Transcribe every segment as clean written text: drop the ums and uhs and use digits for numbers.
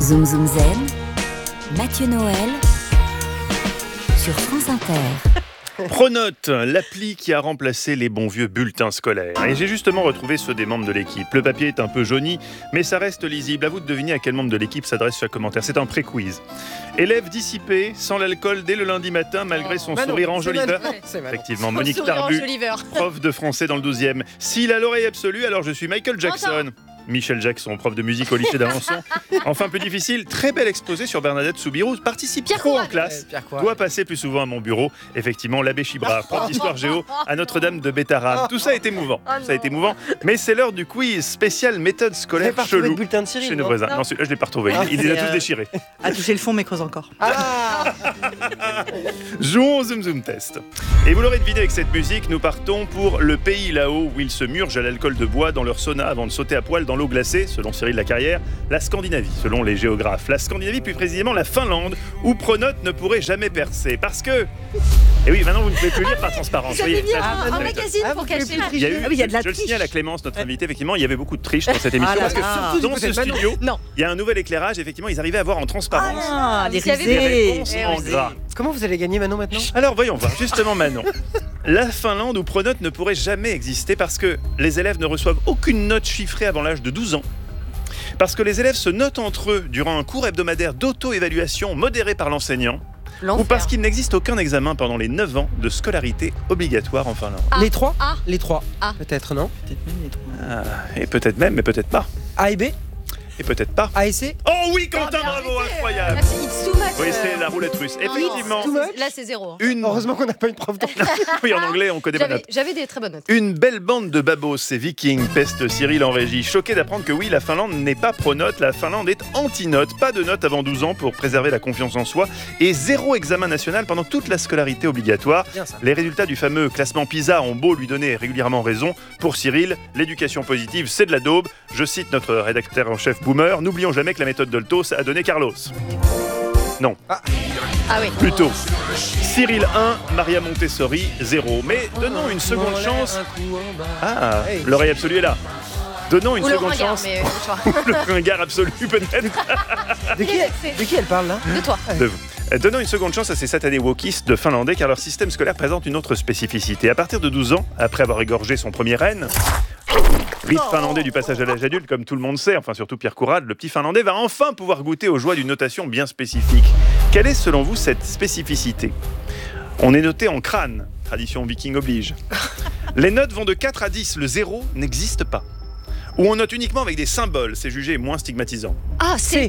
Zoom Zoom Zen, Mathieu Noël sur France Inter. Pronote, l'appli qui a remplacé les bons vieux bulletins scolaires. Et j'ai justement retrouvé ceux des membres de l'équipe. Le papier est un peu jauni, mais ça reste lisible. À vous de deviner à quel membre de l'équipe s'adresse chaque commentaire. C'est un pré-quiz. Élève dissipé, sans l'alcool dès le lundi matin, malgré son sourire enjoliveur. Effectivement, Monique Tarbu, prof de français dans le 12e. S'il a l'oreille absolue, alors je suis Michael Jackson. Michel Jackson, prof de musique au lycée d'Alençon. Enfin, plus difficile, très bel exposé sur Bernadette Soubirous. Participe trop en classe. Doit passer plus souvent à mon bureau. Effectivement, l'abbé Chibra, prof d'histoire géo à Notre-Dame de Bétarab. Tout ça a été émouvant. Mais c'est l'heure du quiz spécial méthode scolaire chelou. Le bulletin de Cyril, chez nos voisins. Non, celui-là, je ne l'ai pas retrouvé. Il les a tous déchirés. A touché le fond, mais creuse encore. Jouons au Zoom Zoom Test. Et vous l'aurez deviné avec cette musique, nous partons pour le pays là-haut où ils se murgent à l'alcool de bois dans leur sauna avant de sauter à poil dans l'eau glacée, selon Cyril Lacarrière, la Scandinavie, selon les géographes. La Scandinavie, plus précisément la Finlande, où Pronote ne pourrait jamais percer. Parce que... Et oui, maintenant vous ne pouvez plus lire par transparence. J'avais mis un magazine pour cacher la il y a eu, il y a de la je le triche. signale à Clémence, notre invitée, effectivement, il y avait beaucoup de triche dans cette émission. Parce que surtout dans ce studio, il y a un nouvel éclairage, effectivement, ils arrivaient à voir en transparence Les des risées. réponses en gras. Comment vous allez gagner Manon maintenant? Alors voyons voir, justement Manon. La Finlande où Pronote ne pourrait jamais exister parce que les élèves ne reçoivent aucune note chiffrée avant l'âge de 12 ans. Parce que les élèves se notent entre eux durant un cours hebdomadaire d'auto-évaluation modéré par l'enseignant. Ou parce qu'il n'existe aucun examen pendant les 9 ans de scolarité obligatoire en Finlande. Les trois. Peut-être, non? Et peut-être même, mais peut-être pas. A et B? Et peut-être pas. A et C? Oh oui, Quentin, bravo, incroyable. Oui, c'est la roulette russe. Effectivement. Là, c'est 0. Heureusement qu'on n'a pas une prof d'anglais. Oui, en anglais, on connaît pas notes. J'avais des très bonnes notes. Une belle bande de babos, ces vikings, peste Cyril en régie. Choqué d'apprendre que oui, la Finlande n'est pas pronote, la Finlande est anti-note. Pas de notes avant 12 ans pour préserver la confiance en soi. Et 0 examen national pendant toute la scolarité obligatoire. Les résultats du fameux classement PISA ont beau lui donner régulièrement raison. Pour Cyril, l'éducation positive, c'est de la daube. Je cite notre rédacteur en chef Boomer. N'oublions jamais que la méthode Dolto a donné Carlos. Non. Ah oui. Plutôt. Cyril 1, Maria Montessori 0. Mais donnons une seconde chance. Ah, l'oreille absolue est là. Donnons une seconde chance. Le ringard absolu peut-être. De qui elle parle là? De toi. De vous. Donnons une seconde chance à ces satanés wokistes de finlandais car leur système scolaire présente une autre spécificité. À partir de 12 ans, après avoir égorgé son premier renne, rite finlandais du passage à l'âge adulte, comme tout le monde sait, enfin surtout Pierre Courade, le petit finlandais va enfin pouvoir goûter aux joies d'une notation bien spécifique. Quelle est selon vous cette spécificité? On est noté en crâne, tradition viking oblige. Les notes vont de 4 à 10, le 0 n'existe pas. Ou on note uniquement avec des symboles, c'est jugé moins stigmatisant. Ah, c'est...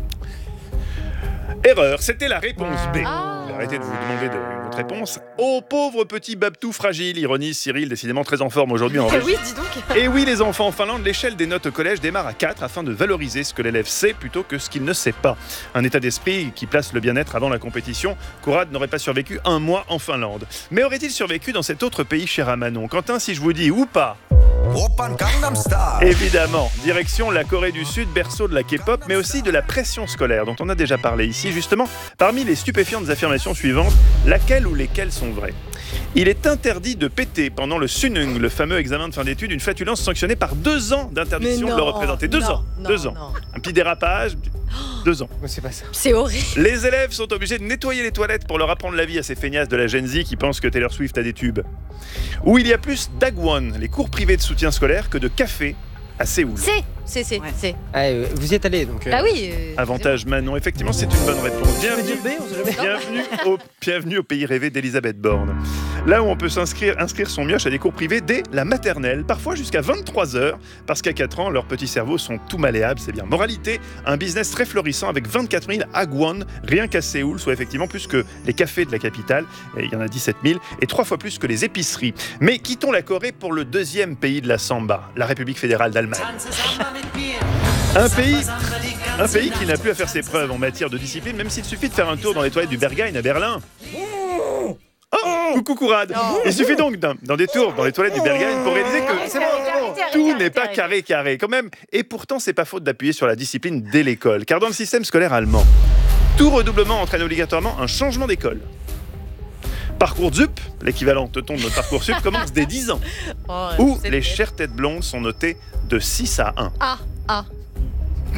Erreur, c'était la réponse B. Arrêtez de vous demander votre réponse. Oh, pauvre petit Babtou fragile, ironise Cyril, décidément très en forme aujourd'hui en régie. Oui, dis donc. Et oui, les enfants en Finlande, l'échelle des notes au collège démarre à 4 afin de valoriser ce que l'élève sait plutôt que ce qu'il ne sait pas. Un état d'esprit qui place le bien-être avant la compétition. Conrad n'aurait pas survécu un mois en Finlande. Mais aurait-il survécu dans cet autre pays cher à Manon? Quentin, si je vous dis ou pas? Évidemment, direction la Corée du Sud, berceau de la K-pop, mais aussi de la pression scolaire, dont on a déjà parlé ici. Justement, parmi les stupéfiantes affirmations suivantes, laquelle ou lesquelles sont vraies? Il est interdit de péter pendant le Sunung, le fameux examen de fin d'études, une flatulence sanctionnée par 2 ans d'interdiction de le représenter. 2 ans. Un petit dérapage, 2 ans. C'est pas ça. C'est horrible. Les élèves sont obligés de nettoyer les toilettes pour leur apprendre la vie à ces feignasses de la Gen Z qui pensent que Taylor Swift a des tubes. Où il y a plus d'Agwon, les cours privés de soutien scolaire, que de café à Séoul. C'est. Vous y êtes allé donc. Bah oui. Avantage Manon, effectivement c'est une bonne réponse. Bienvenue au pays rêvé d'Elisabeth Borne. Là où on peut inscrire son mioche à des cours privés dès la maternelle, parfois jusqu'à 23h, parce qu'à 4 ans, leurs petits cerveaux sont tout malléables, c'est bien. Moralité, un business très florissant avec 24 000 Agwon, rien qu'à Séoul, soit effectivement plus que les cafés de la capitale, et il y en a 17 000, et 3 fois plus que les épiceries. Mais quittons la Corée pour le deuxième pays de la samba, la République fédérale d'Allemagne. Un pays qui n'a plus à faire ses preuves en matière de discipline, même s'il suffit de faire un tour dans les toilettes du Berghain à Berlin. Oh, coucou Courade. Il suffit donc d'un détour dans les toilettes du Berghain pour réaliser que tout n'est pas carré quand même. Et pourtant, c'est pas faute d'appuyer sur la discipline dès l'école, car dans le système scolaire allemand, tout redoublement entraîne obligatoirement un changement d'école. Parcoursup, l'équivalent teuton de notre Parcoursup, commence dès 10 ans, où les chères têtes blondes sont notées de 6 à 1.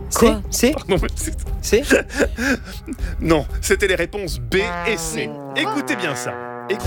Quoi C. Pardon, mais C. Non, c'était les réponses B et C. Écoutez bien ça.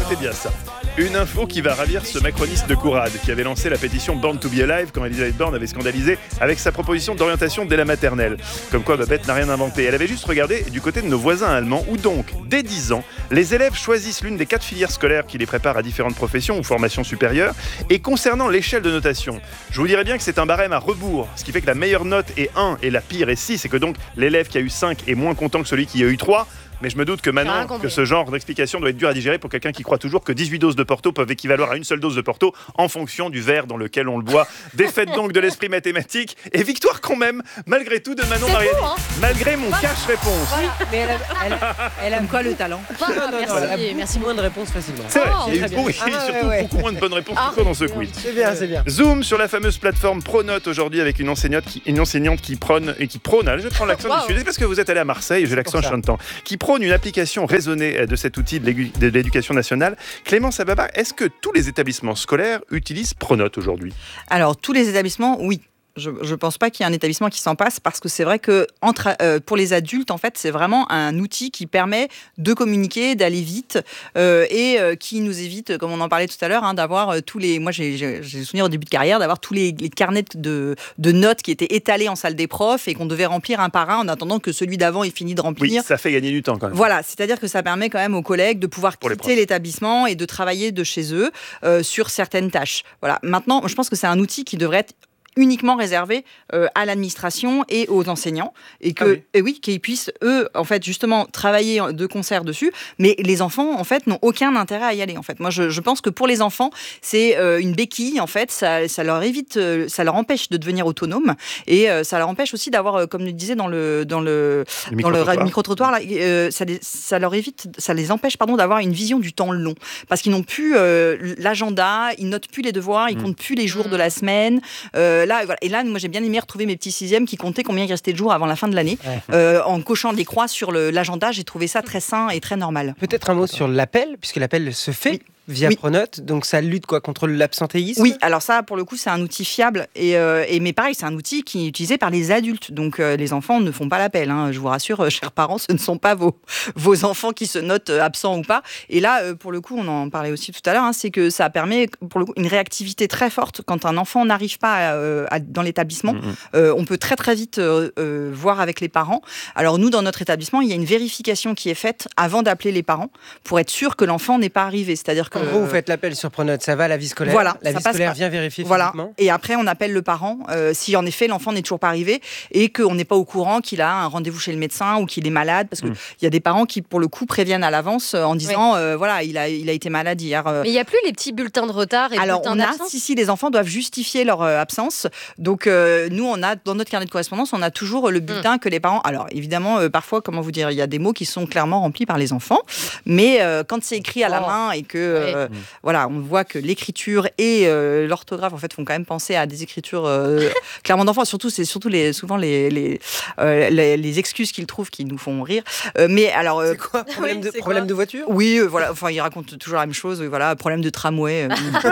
Une info qui va ravir ce macroniste de Courade qui avait lancé la pétition Born to be Alive quand Elisabeth Borne avait scandalisé avec sa proposition d'orientation dès la maternelle. Comme quoi Babette n'a rien inventé. Elle avait juste regardé du côté de nos voisins allemands où donc, dès 10 ans, les élèves choisissent l'une des 4 filières scolaires qui les préparent à différentes professions ou formations supérieures. Et concernant l'échelle de notation, je vous dirais bien que c'est un barème à rebours, ce qui fait que la meilleure note est 1 et la pire est 6, et que donc l'élève qui a eu 5 est moins content que celui qui a eu 3. Mais je me doute que maintenant, que ce genre d'explication doit être dur à digérer pour quelqu'un qui croit toujours que 18 doses de Porto peuvent équivaloir à une seule dose de Porto en fonction du verre dans lequel on le boit. Défaite donc de l'esprit mathématique et victoire quand même, malgré tout, de Manon Mariani. Malgré mon cache-réponse. Voilà. Mais elle aime quoi le talent? Merci. Moins de réponses facilement. C'est vrai, il y a très bien. surtout beaucoup moins de bonnes réponses que toi dans ce quiz. C'est bien, c'est bien. Zoom sur la fameuse plateforme Pronote aujourd'hui avec une enseignante qui prône, allez, je prends l'accent du sud, parce que vous êtes allé à Marseille, j'ai l'accent chantant, qui prône une application raisonnée de cet outil de l'éducation nationale. Clémence Ababa, est-ce que tous les établissements scolaires utilisent Pronote aujourd'hui? Alors, tous les établissements, oui. Je ne pense pas qu'il y ait un établissement qui s'en passe, parce que c'est vrai que pour les adultes, en fait, c'est vraiment un outil qui permet de communiquer, d'aller vite et qui nous évite, comme on en parlait tout à l'heure, d'avoir tous les... Moi, j'ai le souvenir au début de carrière d'avoir tous les carnets de notes qui étaient étalés en salle des profs et qu'on devait remplir un par un en attendant que celui d'avant ait fini de remplir. Oui, ça fait gagner du temps quand même. Voilà, c'est-à-dire que ça permet quand même aux collègues de pouvoir quitter l'établissement et de travailler de chez eux sur certaines tâches. Voilà. Maintenant, je pense que c'est un outil qui devrait être uniquement réservé à l'administration et aux enseignants, et que qu'ils puissent eux en fait justement travailler de concert dessus, mais les enfants en fait n'ont aucun intérêt à y aller. En fait, moi je pense que pour les enfants c'est une béquille en fait, ça leur évite, ça leur empêche de devenir autonomes, et ça leur empêche aussi d'avoir, comme je disais dans le micro-trottoir là, ça les empêche d'avoir une vision du temps long, parce qu'ils n'ont plus l'agenda, ils notent plus les devoirs, ils comptent plus les jours de la semaine. Et là, moi, j'ai bien aimé retrouver mes petits sixièmes qui comptaient combien il restait de jours avant la fin de l'année. En cochant des croix sur l'agenda, j'ai trouvé ça très sain et très normal. Peut-être un mot sur l'appel, puisque l'appel se fait via Pronote, donc ça lutte contre l'absentéisme. Oui, alors ça, pour le coup, c'est un outil fiable, mais pareil, c'est un outil qui est utilisé par les adultes, donc les enfants ne font pas l'appel. Je vous rassure, chers parents, ce ne sont pas vos enfants qui se notent absents ou pas. Et là, pour le coup, on en parlait aussi tout à l'heure, c'est que ça permet, pour le coup, une réactivité très forte. Quand un enfant n'arrive pas dans l'établissement, on peut très très vite voir avec les parents. Alors nous, dans notre établissement, il y a une vérification qui est faite avant d'appeler les parents pour être sûr que l'enfant n'est pas arrivé. C'est-à-dire que en gros, vous faites l'appel sur Pronote, ça va à la vie scolaire. Voilà, la vie scolaire vient vérifier physiquement. Et après, on appelle le parent si en effet l'enfant n'est toujours pas arrivé et qu'on n'est pas au courant qu'il a un rendez-vous chez le médecin ou qu'il est malade, parce qu'il y a des parents qui, pour le coup, préviennent à l'avance en disant voilà, il a été malade hier. Mais il n'y a plus les petits bulletins de retard et bulletins d'absence. Si, les enfants doivent justifier leur absence. Donc nous, on a dans notre carnet de correspondance, on a toujours le bulletin que les parents. Alors évidemment, parfois, comment vous dire, il y a des mots qui sont clairement remplis par les enfants, mais quand c'est écrit à la main et que voilà, on voit que l'écriture et l'orthographe en fait font quand même penser à des écritures clairement d'enfants. C'est surtout souvent les excuses qu'ils trouvent qui nous font rire. Mais alors c'est quoi, problème de voiture? Oui, voilà. Enfin, ils racontent toujours la même chose. Voilà, problème de tramway.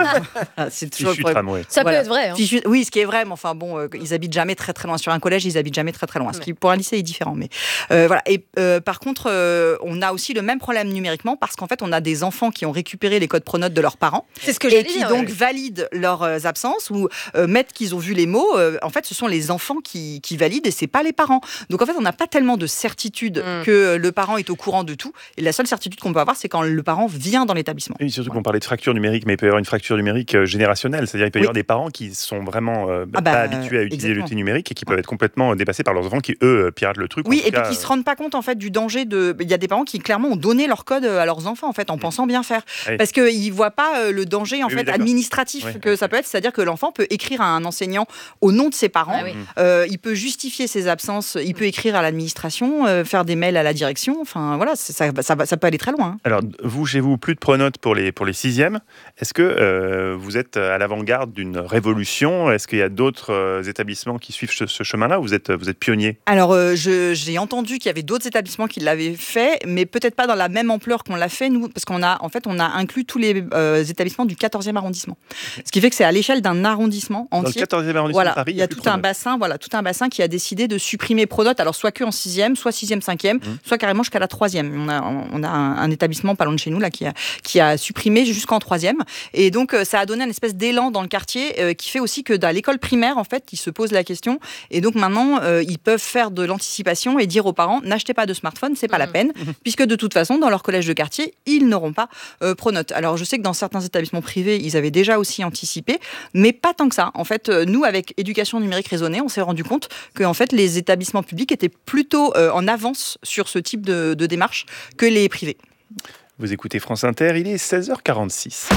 C'est toujours tramway. Ça peut être vrai. Oui, ce qui est vrai. Mais enfin bon, ils habitent jamais très très loin. Sur un collège, ils habitent jamais très très loin. Ce qui pour un lycée est différent. Mais voilà. Et par contre, on a aussi le même problème numériquement, parce qu'en fait, on a des enfants qui ont récupéré les codes Pronote de leurs parents, c'est ce que et qui donc valident leurs absences ou mettent qu'ils ont vu les mots. En fait, ce sont les enfants qui valident et c'est pas les parents. Donc en fait, on n'a pas tellement de certitude que le parent est au courant de tout. Et la seule certitude qu'on peut avoir, c'est quand le parent vient dans l'établissement. Oui, surtout qu'on parlait de fracture numérique, mais il peut y avoir une fracture numérique générationnelle. C'est-à-dire qu'il peut y avoir des parents qui sont vraiment pas habitués à utiliser l'outil numérique et qui peuvent être complètement dépassés par leurs enfants qui, eux, piratent le truc. Oui, et puis qui se rendent pas compte en fait du danger de. Il y a des parents qui clairement ont donné leur code à leurs enfants en fait en pensant bien faire, parce qu'ils voient pas le danger en fait administratif que ça peut être, c'est-à-dire que l'enfant peut écrire à un enseignant au nom de ses parents, il peut justifier ses absences, il peut écrire à l'administration, faire des mails à la direction, enfin voilà, ça peut aller très loin. Alors vous, chez vous, plus de Pronote pour les sixièmes. Est-ce que vous êtes à l'avant-garde d'une révolution? Est-ce qu'il y a d'autres établissements qui suivent ce chemin-là? Vous êtes pionnier? Alors j'ai entendu qu'il y avait d'autres établissements qui l'avaient fait, mais peut-être pas dans la même ampleur qu'on l'a fait nous, parce qu'on a inclus inclut tous les établissements du 14e arrondissement. Ce qui fait que c'est à l'échelle d'un arrondissement entier. Dans le 14e arrondissement de Paris, il y a tout un bassin qui a décidé de supprimer Pronote, alors soit que en 6e, soit 6e, 5e, soit carrément jusqu'à la 3e. On a un établissement pas loin de chez nous là, qui a supprimé jusqu'en 3e. Et donc, ça a donné une espèce d'élan dans le quartier qui fait aussi que dans l'école primaire, en fait, ils se posent la question. Et donc, maintenant, ils peuvent faire de l'anticipation et dire aux parents, n'achetez pas de smartphone, c'est pas la peine, puisque de toute façon, dans leur collège de quartier, ils n'auront pas Pronote. Alors, je sais que dans certains établissements privés, ils avaient déjà aussi anticipé, mais pas tant que ça. En fait, nous, avec éducation numérique raisonnée, on s'est rendu compte que en fait, les établissements publics étaient plutôt en avance sur ce type de démarche que les privés. Vous écoutez France Inter, il est 16h46.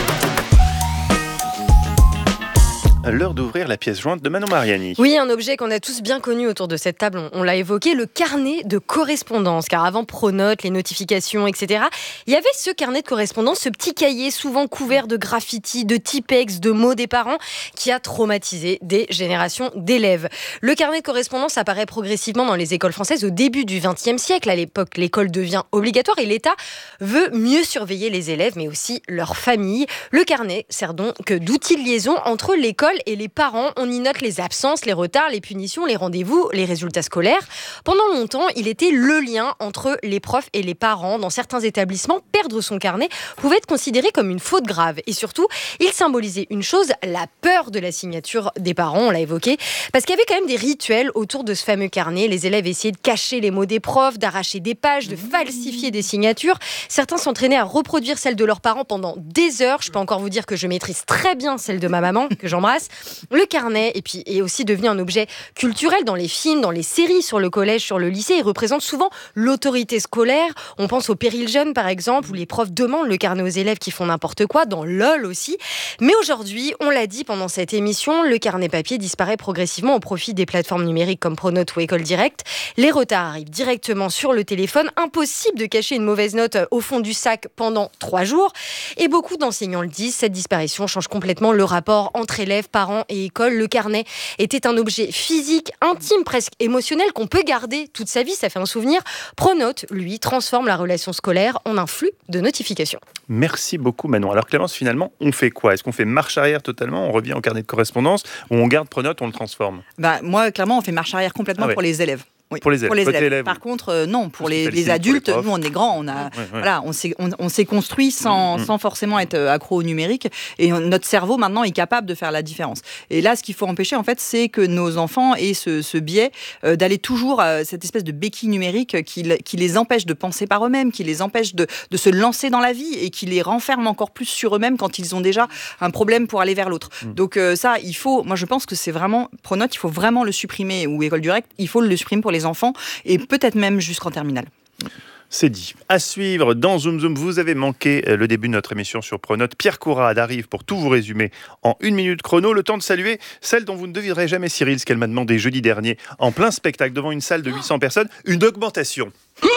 L'heure d'ouvrir la pièce jointe de Manon Mariani. Oui, un objet qu'on a tous bien connu autour de cette table, on l'a évoqué, le carnet de correspondance. Car avant Pronote, les notifications, etc., il y avait ce carnet de correspondance, ce petit cahier souvent couvert de graffitis, de typex, de mots des parents, qui a traumatisé des générations d'élèves. Le carnet de correspondance apparaît progressivement dans les écoles françaises au début du XXe siècle. À l'époque, l'école devient obligatoire et l'État veut mieux surveiller les élèves, mais aussi leurs familles. Le carnet sert donc d'outil de liaison entre l'école et les parents. On y note les absences, les retards, les punitions, les rendez-vous, les résultats scolaires. Pendant longtemps, il était le lien entre les profs et les parents. Dans certains établissements, perdre son carnet pouvait être considéré comme une faute grave. Et surtout, il symbolisait une chose, la peur de la signature des parents, on l'a évoqué, parce qu'il y avait quand même des rituels autour de ce fameux carnet. Les élèves essayaient de cacher les mots des profs, d'arracher des pages, de falsifier des signatures. Certains s'entraînaient à reproduire celles de leurs parents pendant des heures. Je peux encore vous dire que je maîtrise très bien celle de ma maman, que j'embrasse. Le carnet est aussi devenu un objet culturel dans les films, dans les séries, sur le collège, sur le lycée. Il représente souvent l'autorité scolaire. On pense au Péril Jeune, par exemple, où les profs demandent le carnet aux élèves qui font n'importe quoi, dans LOL aussi. Mais aujourd'hui, on l'a dit pendant cette émission, le carnet papier disparaît progressivement au profit des plateformes numériques comme Pronote ou École Directe. Les retards arrivent directement sur le téléphone. Impossible de cacher une mauvaise note au fond du sac pendant 3 jours. Et beaucoup d'enseignants le disent, cette disparition change complètement le rapport entre élèves, parents et école. Le carnet était un objet physique, intime, presque émotionnel qu'on peut garder toute sa vie, ça fait un souvenir. Pronote, lui, transforme la relation scolaire en un flux de notifications. Merci beaucoup Manon. Alors Clémence, finalement, on fait quoi ? Est-ce qu'on fait marche arrière totalement ? On revient au carnet de correspondance ou on garde Pronote, on le transforme ? Moi, clairement, on fait marche arrière complètement pour les élèves. Oui, pour les élèves. Par contre, non, pour les adultes, nous on est grands, voilà, on s'est construit sans forcément être accro au numérique et notre cerveau maintenant est capable de faire la différence. Et là, ce qu'il faut empêcher en fait, c'est que nos enfants aient ce biais d'aller toujours à cette espèce de béquille numérique qui les empêche de penser par eux-mêmes, qui les empêche de se lancer dans la vie et qui les renferme encore plus sur eux-mêmes quand ils ont déjà un problème pour aller vers l'autre. Donc ça, moi je pense que c'est vraiment Pronote, il faut vraiment le supprimer, ou École Directe, il faut le supprimer pour les enfants et peut-être même jusqu'en terminale. C'est dit. À suivre dans Zoom Zoom, vous avez manqué le début de notre émission sur Pronote. Pierre Courade arrive pour tout vous résumer en 1 minute chrono. Le temps de saluer celle dont vous ne devinerez jamais, Cyril, ce qu'elle m'a demandé jeudi dernier en plein spectacle devant une salle de 800 personnes, une augmentation.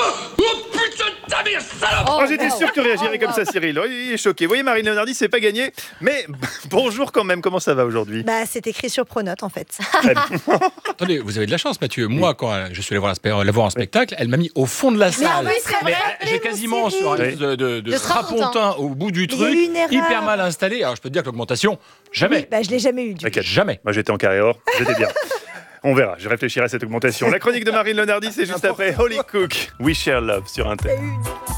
J'étais sûr que tu réagirais comme ça, Cyril. Il est choqué. Vous voyez, Marine Leonardi, c'est pas gagné. Mais bonjour quand même, comment ça va aujourd'hui ? C'est écrit sur Pronote en fait. Attendez, vous avez de la chance, Mathieu. Moi, quand je suis allé la voir en spectacle, elle m'a mis au fond de la salle. Mais j'ai quasiment sur un de strapontin au bout du truc, hyper mal installé. Alors je peux te dire que l'augmentation, jamais. Oui, je l'ai jamais eu. Jamais. Moi j'étais en carré or, j'étais bien. On verra, je réfléchirai à cette augmentation. La chronique de Marine Leonardi, c'est juste après Holy Cook, We Share Love sur Inter.